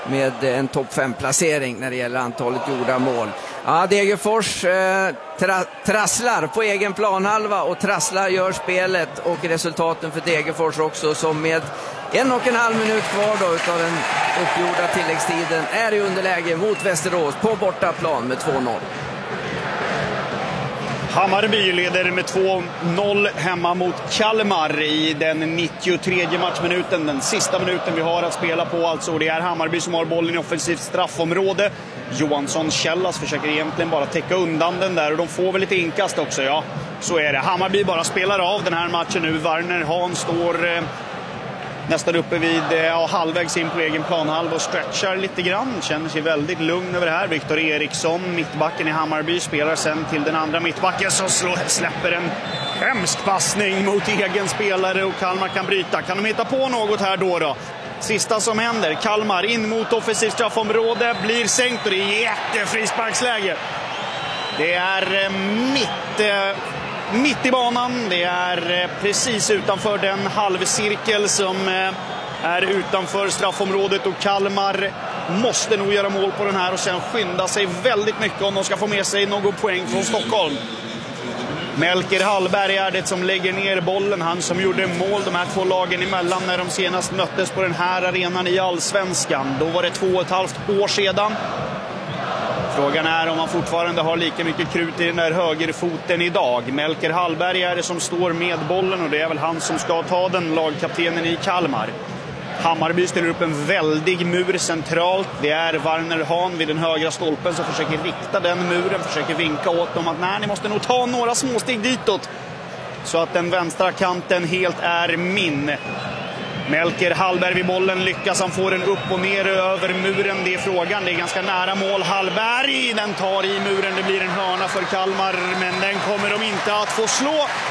med en topp 5-placering när det gäller antalet gjorda mål. Ja, Degerfors trasslar på egen planhalva och trasslar gör spelet, och resultaten för Degerfors också, som med 1,5 minut kvar då utav den uppgjorda tilläggstiden är i underläge mot Västerås på bortaplan med 2-0. Hammarby leder med 2-0 hemma mot Kalmar i den 93 matchminuten. Den sista minuten vi har att spela på alltså. Det är Hammarby som har bollen i offensivt straffområde. Johansson Källas försöker egentligen bara täcka undan den där, och de får väl lite inkast också, ja. Så är det. Hammarby bara spelar av den här matchen nu. Werner Hahn står nästan uppe vid halvvägs in på egen planhalva och stretchar lite grann. Känner sig väldigt lugn över det här. Viktor Eriksson, mittbacken i Hammarby, spelar sen till den andra mittbacken som släpper en hemsk passning mot egen spelare, och Kalmar kan bryta. Kan de hitta på något här då? Sista som händer, Kalmar in mot offensivt straffområde, blir sänkt och det är jättefrisparksläge. Det är mitt i banan, det är precis utanför den halvcirkel som är utanför straffområdet, och Kalmar måste nog göra mål på den här och sen skynda sig väldigt mycket om de ska få med sig någon poäng från Stockholm. Melker Hallberg är det som lägger ner bollen, han som gjorde mål de här två lagen emellan när de senast möttes på den här arenan i Allsvenskan. Då var det 2,5 år sedan. Frågan är om han fortfarande har lika mycket krut i den där högerfoten idag. Melker Hallberg är det som står med bollen, och det är väl han som ska ta den, lagkaptenen i Kalmar. Hammarby ställer upp en väldig mur centralt. Det är Werner Hahn vid den högra stolpen som försöker rikta den muren, försöker vinka åt dem att nej, ni måste nog ta några småsteg ditåt så att den vänstra kanten helt är min. Melker Hallberg vid bollen, lyckas han få den upp och ner över muren, det är frågan. Det är ganska nära mål. Hallberg, den tar i muren, det blir en hörna för Kalmar, men den kommer de inte att få slå.